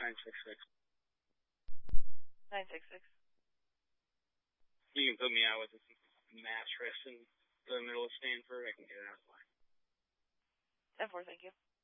966. 966. You can put me out with a mattress in the middle of Stanford. I can get it out of the way. 10-4, thank you.